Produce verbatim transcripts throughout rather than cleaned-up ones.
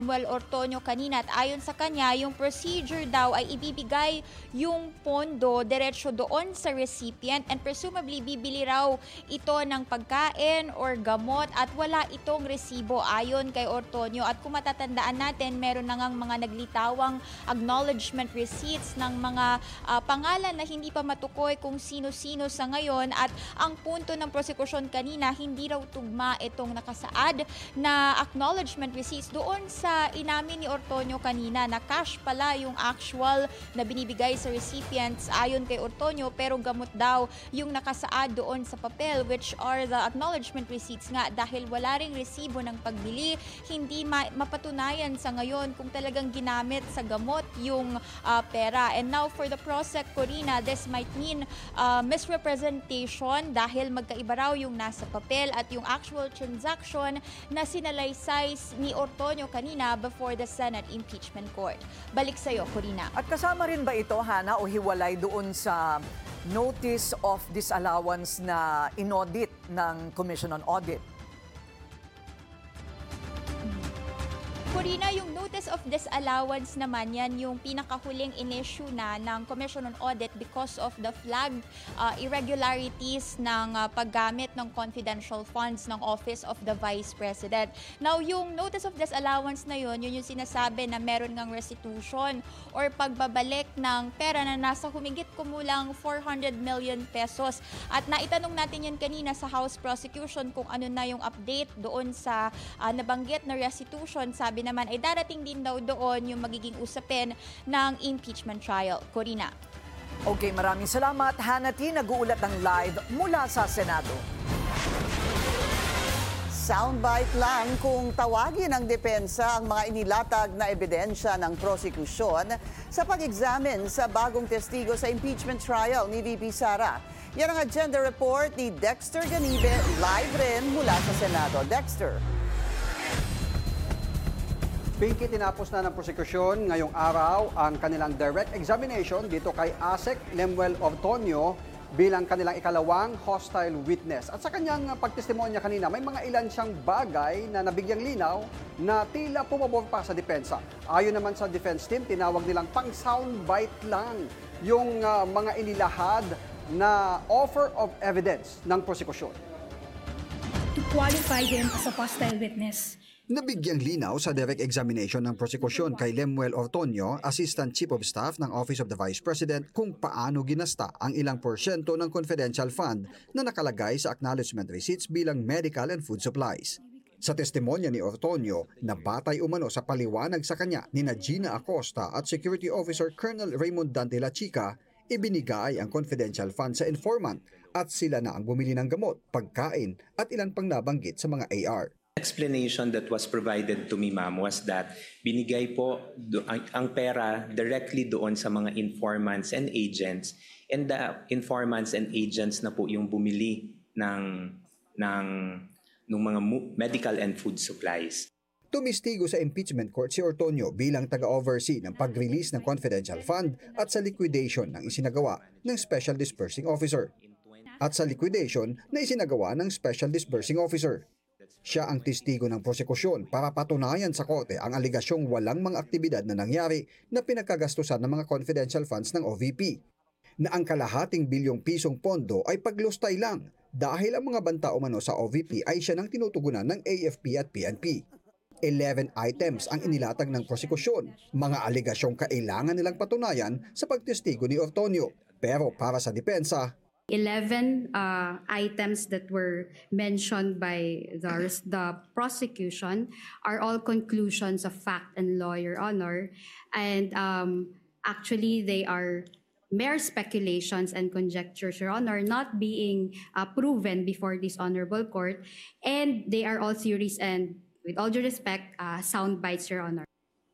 Manuel Ortonio kanina at ayon sa kanya, yung procedure daw ay ibibigay yung pondo diretso doon sa recipient and presumably bibili raw ito ng pagkain or gamot at wala itong resibo ayon kay Ortonio. At kung matatandaan natin, meron na ngang mga naglitawang acknowledgement receipts ng mga uh, pangalan na hindi pa matukoy kung sino-sino sa ngayon, at ang punto ng prosekusyon kanina, hindi raw tugma itong nakasaad na acknowledgement receipts doon sa inamin ni Ortonio kanina na cash pala yung actual na binibigay sa recipients ayon kay Ortonio, pero gamot daw yung nakasaad doon sa papel, which are the acknowledgement receipts nga. Dahil wala ring resibo ng pagbili, hindi ma- mapatunayan sa ngayon kung talagang ginamit sa gamot yung uh, pera. And now for the Prosec, Corina, this might mean uh, misrepresentation dahil magkaiba raw yung nasa papel at yung actual transaction na sinalaysay ni Ortonio kanina before the Senate Impeachment Court. Balik sa iyo, Corina. At kasama rin ba ito, Hana, o hiwalay doon sa notice of disallowance na inaudit ng Commission on Audit? Corina, yung notice of disallowance naman, yan yung pinakahuling in-issue na ng Commission on Audit because of the flagged uh, irregularities ng uh, paggamit ng confidential funds ng Office of the Vice President. Now, yung notice of disallowance na yun, yun yung sinasabi na meron ng restitution or pagbabalik ng pera na nasa humigit kumulang four hundred million pesos. At naitanong natin yan kanina sa House Prosecution kung ano na yung update doon sa uh, nabanggit na restitution. Sabi naman ay darating din daw doon yung magiging usapin ng impeachment trial. Corina. Okay, maraming salamat. Hana T, nag-uulat ng live mula sa Senado. Soundbite lang kung tawagin ng depensa ang mga inilatag na ebidensya ng prosekusyon sa pag-examine sa bagong testigo sa impeachment trial ni V P Sara. Yan ang agenda report ni Dexter Ganibe, live rin mula sa Senado. Dexter. Pinky, tinapos na ng prosekusyon ngayong araw ang kanilang direct examination dito kay Asek Lemuel Ortonio bilang kanilang ikalawang hostile witness. At sa kanyang pagtestimonya kanina, may mga ilan siyang bagay na nabigyang linaw na tila pumabor pa sa depensa. Ayon naman sa defense team, tinawag nilang pang soundbite lang yung uh, mga inilahad na offer of evidence ng prosekusyon. To qualify him as a hostile witness. Nabigyang linaw sa direct examination ng prosekusyon kay Lemuel Ortonio, Assistant Chief of Staff ng Office of the Vice President, kung paano ginasta ang ilang porsyento ng confidential fund na nakalagay sa acknowledgement receipts bilang medical and food supplies. Sa testimonya ni Ortonio, nabatay umano sa paliwanag sa kanya ni Gina Acosta at Security Officer Colonel Raymond Dante La Chica, ibinigay ang confidential fund sa informant at sila na ang bumili ng gamot, pagkain at ilan pang nabanggit sa mga A R. Explanation that was provided to me, ma'am, was that binigay po do, ang, ang pera directly doon sa mga informants and agents, and the informants and agents na po yung bumili ng ng ng mga medical and food supplies. Tumistigo sa impeachment court si Ortonio bilang taga-oversee ng pag-release ng confidential fund at sa liquidation ng isinagawa ng Special Disbursing Officer. At sa liquidation na isinagawa ng Special Disbursing Officer. Siya ang testigo ng prosekusyon para patunayan sa korte ang aligasyong walang mga aktibidad na nangyari na pinagkagastusan ng mga confidential funds ng O V P, na ang kalahating bilyong pisong pondo ay paglustay lang dahil ang mga banta umano sa O V P ay siya nang tinutugunan ng A F P at P N P. eleven items ang inilatag ng prosekusyon, mga aligasyong kailangan nilang patunayan sa pagtestigo ni Ortonio. Pero para sa depensa, eleven uh, items that were mentioned by the, the prosecution are all conclusions of fact and law, Your Honor. And um, actually, they are mere speculations and conjectures, Your Honor, not being uh, proven before this honorable court. And they are all theories and, with all due respect, uh, sound bites, Your Honor.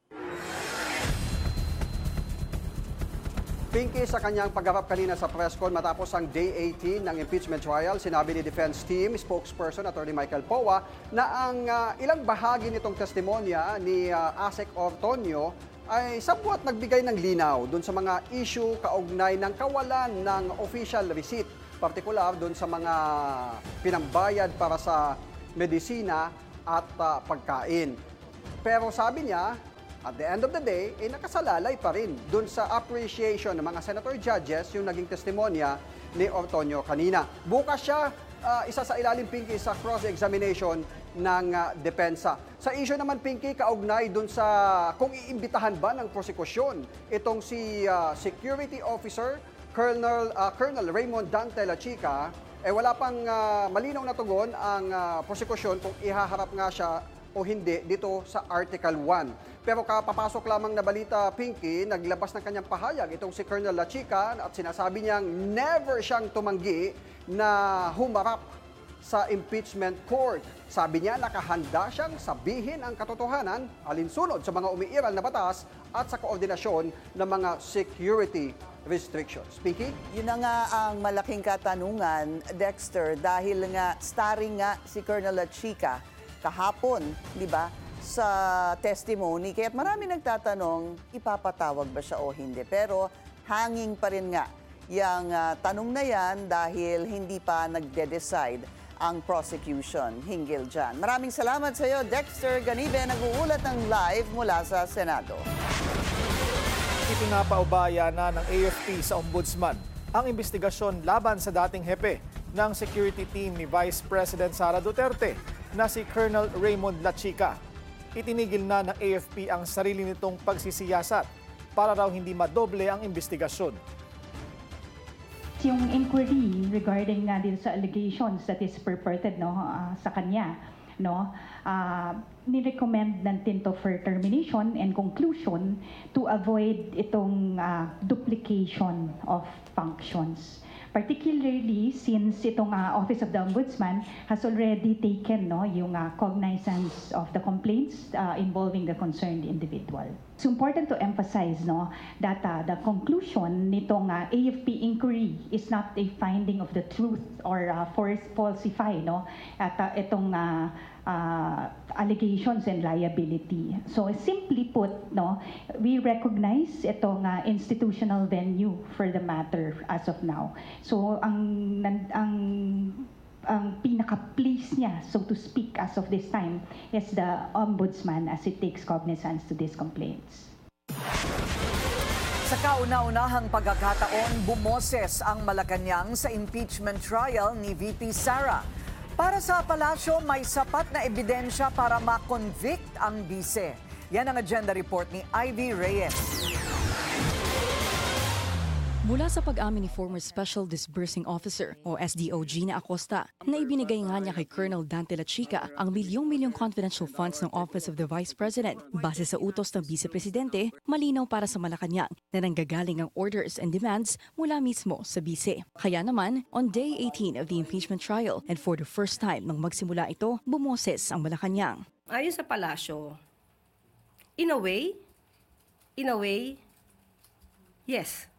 Pinky, sa kanyang pagharap kanina sa presscon matapos ang Day eighteen ng impeachment trial, sinabi ni Defense Team Spokesperson Attorney Michael Poa na ang uh, ilang bahagi nitong testimonya ni uh, Asek Ortonio ay sabwat nagbigay ng linaw dun sa mga issue kaugnay ng kawalan ng official receipt, partikular dun sa mga pinambayad para sa medisina at uh, pagkain. Pero sabi niya, at the end of the day, eh, nakasalalay pa rin dun sa appreciation ng mga senator judges yung naging testimonya ni Ortonio kanina. Bukas siya, uh, isa sa ilalim, Pinky, sa cross-examination ng uh, depensa. Sa issue naman, Pinky, kaugnay dun sa kung iimbitahan ba ng prosekusyon itong si uh, Security Officer Colonel, uh, Colonel Raymond Dante Lachica, eh wala pang uh, malinaw na tugon ang uh, prosekusyon kung ihaharap nga siya o hindi dito sa Article one. Pero kapapasok lamang na balita, Pinky, naglabas ng kanyang pahayag itong si Colonel Lachica at sinasabi niyang never siyang tumanggi na humarap sa impeachment court. Sabi niya nakahanda siyang sabihin ang katotohanan alinsunod sa mga umiiral na batas at sa koordinasyon ng mga security restrictions. Pinky? Yun na nga ang malaking katanungan, Dexter, dahil nga starring nga si Colonel Lachica kahapon, di ba, sa testimony. Kaya't marami nagtatanong, ipapatawag ba siya o hindi? Pero hanging pa rin nga yung uh, tanong na yan dahil hindi pa nagde-decide ang prosecution hinggil dyan. Maraming salamat sa iyo, Dexter Ganibe, nag-uulat ng live mula sa Senado. Ipinapaubaya na ng A F P sa Ombudsman ang investigasyon laban sa dating hepe ng security team ni Vice President Sara Duterte na si Colonel Raymond Lachica. Itinigil na ng A F P ang sarili nitong pagsisiyasat para raw hindi madoble ang investigasyon. Yung inquiry regarding nga din sa allegations that is purported no uh, sa kanya no uh, ni-recommend ng Tinto for termination and conclusion to avoid itong uh, duplication of functions. Particularly since itong uh, Office of the Ombudsman has already taken no, yung uh, cognizance of the complaints uh, involving the concerned individual. It's important to emphasize no, that uh, the conclusion nitong uh, A F P inquiry is not a finding of the truth or uh, force falsify no, at uh, itong uh, uh, allegations and liability. So simply put, no, we recognize itong uh, institutional venue for the matter as of now. So ang ang ang pinaka-place niya, so to speak, as of this time, is the Ombudsman as it takes cognizance to these complaints. Sa kauna-unahang pagkakataon, bumoses ang Malacanang sa impeachment trial ni V P Sara. Para sa palasyo, may sapat na ebidensya para ma-convict ang bise. Yan ang agenda report ni Ivy Reyes. Mula sa pag-amin ni former Special Disbursing Officer o S D O G na Acosta na ibinigay nga niya kay Colonel Dante Lachica ang milyong-milyong confidential funds ng Office of the Vice President base sa utos ng Vice Presidente, malinaw para sa Malacanang na nanggagaling ang orders and demands mula mismo sa Vice. Kaya naman, on day eighteen of the impeachment trial and for the first time nang magsimula ito, bumoses ang Malacanang. Ayon sa palasyo, in a way, in a way, yes.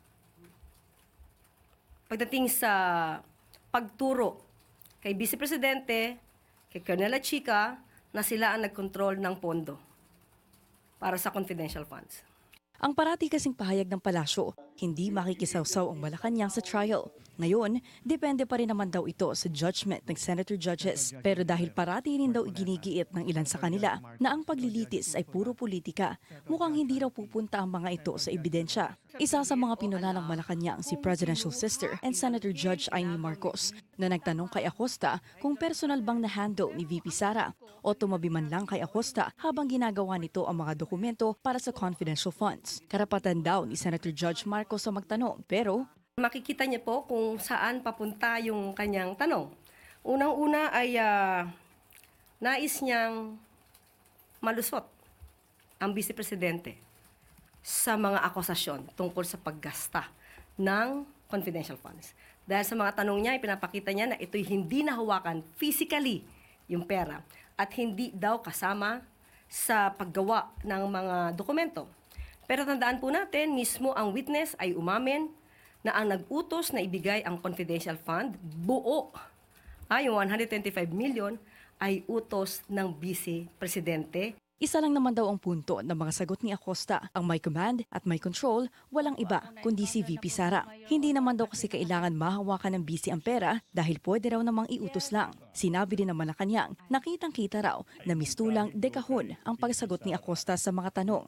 Pagdating sa pagturo kay Vice Presidente, kay Colonel Lachica, na sila ang nagkontrol ng pondo para sa confidential funds. Ang parati kasing pahayag ng palasyo, hindi makikisawsaw ang Malacanang sa trial. Ngayon, depende pa rin naman daw ito sa judgment ng senator judges. Pero dahil parati rin daw iginigiit ng ilan sa kanila na ang paglilitis ay puro politika, mukhang hindi raw pupunta ang mga ito sa ebidensya. Isa sa mga pinuna ng Malacanang si Presidential Sister and Senator Judge Amy Marcos na nagtanong kay Acosta kung personal bang na-handle ni V P Sara o tumabi man lang kay Acosta habang ginagawa nito ang mga dokumento para sa confidential funds. Karapatan daw ni Senator Judge Marcos sa magtanong, pero makikita niyo po kung saan papunta yung kanyang tanong. Unang-una ay uh, nais niyang malusot ang Vice Presidente sa mga akusasyon tungkol sa paggasta ng confidential funds. Dahil sa mga tanong niya, ipinapakita niya na ito'y hindi nahawakan physically yung pera at hindi daw kasama sa paggawa ng mga dokumento. Pero tandaan po natin, mismo ang witness ay umamin na ang nag-utos na ibigay ang confidential fund, buo, ay yung one hundred twenty-five million, ay utos ng Vice Presidente. Isa lang naman daw ang punto ng mga sagot ni Acosta. Ang may command at may control, walang iba kundi si V P Sara. Hindi naman daw kasi kailangan mahawakan ng busy ang pera dahil pwede raw namang iutos lang. Sinabi din ng Malacanang, nakitang-kita raw na mistulang dekahon ang pagsagot ni Acosta sa mga tanong.